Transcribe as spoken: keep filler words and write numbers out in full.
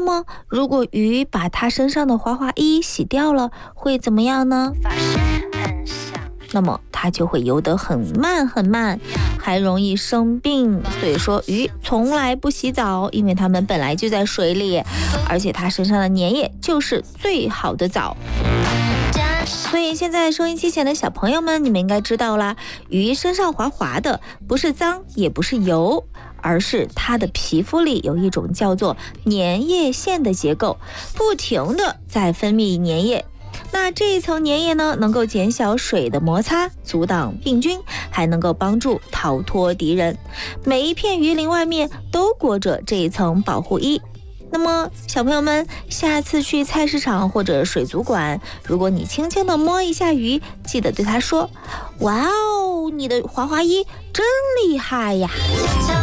么如果鱼把它身上的滑滑衣洗掉了，会怎么样呢？那么它就会游得很慢很慢，还容易生病。所以说鱼从来不洗澡，因为它们本来就在水里，而且它身上的粘液就是最好的澡。所以现在收音机前的小朋友们，你们应该知道啦，鱼身上滑滑的不是脏也不是油，而是它的皮肤里有一种叫做粘液腺的结构，不停的在分泌粘液。那这一层粘液呢，能够减小水的摩擦，阻挡病菌，还能够帮助逃脱敌人。每一片鱼鳞外面都裹着这一层保护衣。那么小朋友们，下次去菜市场或者水族馆，如果你轻轻地摸一下鱼，记得对它说：哇哦，你的滑滑衣真厉害呀！